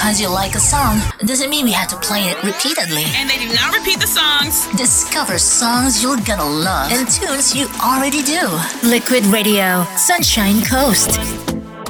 because you like a song doesn't mean we have to play it repeatedly. And they do not repeat the songs. Discover songs you're gonna love and tunes you already do. Liquid Radio, Sunshine Coast.